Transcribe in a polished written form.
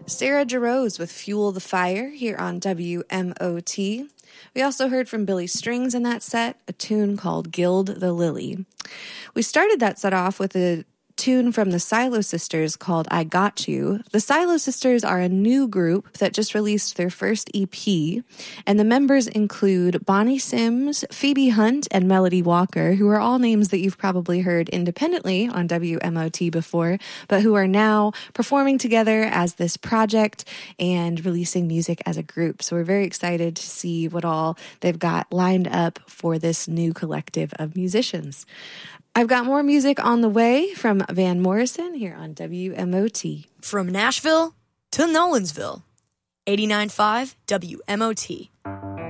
Sarah Jarosz with Fuel the Fire here on WMOT. We also heard from Billy Strings in that set, a tune called Gild the Lily. We started that set off with a tune from the Silo Sisters called I Got You. The Silo Sisters are a new group that just released their first EP, and the members include Bonnie Sims, Phoebe Hunt, and Melody Walker, who are all names that you've probably heard independently on WMOT before, but who are now performing together as this project and releasing music as a group. So we're very excited to see what all they've got lined up for this new collective of musicians. I've got more music on the way from Van Morrison here on WMOT. From Nashville to Nolensville, 89.5 WMOT.